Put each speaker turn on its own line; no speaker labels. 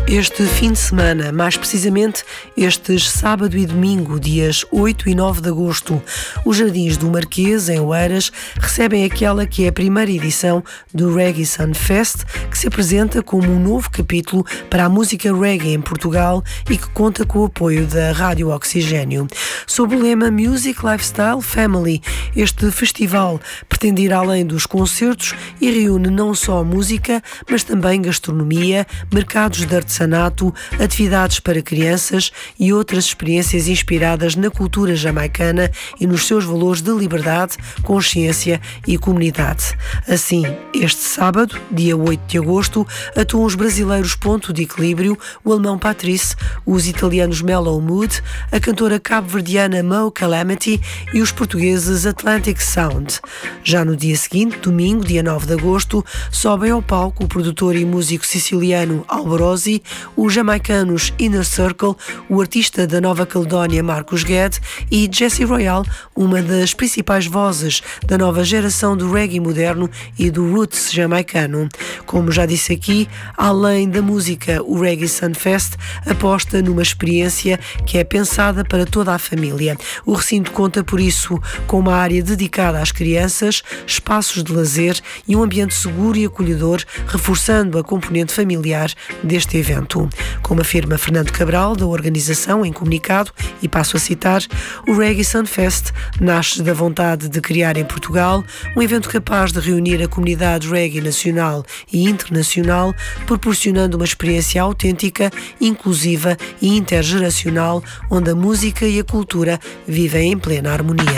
Este fim de semana, mais precisamente estes sábado e domingo, dias 8 e 9 de agosto, os Jardins do Marquês, em Oeiras, recebem aquela que é a primeira edição do Reggae Sunfest, que se apresenta como um novo capítulo para a música reggae em Portugal e que conta com o apoio da Rádio Oxigênio. Sob o lema Music, Lifestyle, Family, este festival pretende ir além dos concertos e reúne não só música, mas também gastronomia, mercados de artesanato, atividades para crianças e outras experiências inspiradas na cultura jamaicana e nos seus valores de liberdade, consciência e comunidade. Assim, este sábado, dia 8 de agosto, atuam os brasileiros Ponto de Equilíbrio, o alemão Patrice, os italianos Mellow Mood, a cantora cabo-verdiana Mo Calamity e os portugueses Atlantic Sound. Já no dia seguinte, domingo, dia 9 de agosto, sobem ao palco o produtor e músico siciliano Alborosi, os jamaicanos Inner Circle, o artista da Nova Caledónia Marcos Guedes e Jessie Royale, uma das principais vozes da nova geração do reggae moderno e do roots jamaicano. Como já disse aqui, além da música, o Reggae Sunfest aposta numa experiência que é pensada para toda a família. O recinto conta, por isso, com uma área dedicada às crianças, espaços de lazer e um ambiente seguro e acolhedor, reforçando a componente familiar deste evento. Como afirma Fernando Cabral, da organização, em comunicado, e passo a citar, o Reggae Sunfest nasce da vontade de criar em Portugal um evento capaz de reunir a comunidade reggae nacional e internacional, proporcionando uma experiência autêntica, inclusiva e intergeracional, onde a música e a cultura vivem em plena harmonia.